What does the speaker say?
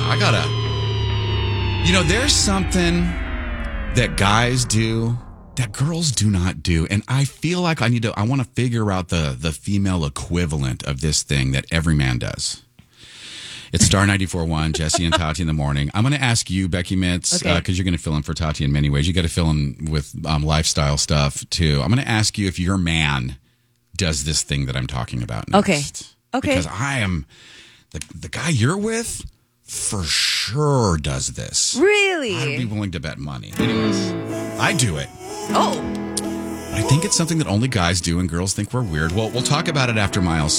There's something that guys do that girls do not do. And I feel like I want to figure out the female equivalent of this thing that every man does. It's Star 94.1, Jesse and Tati in the morning. I'm going to ask you, Becky Mitz, because you're going to fill in for Tati in many ways. You got to fill in with lifestyle stuff, too. I'm going to ask you if your man does this thing that I'm talking about next. Okay. Because I am, the guy you're with for sure does this. Really? I'd be willing to bet money. Anyways, I do it. Oh. I think it's something that only guys do and girls think we're weird. Well, we'll talk about it after Miles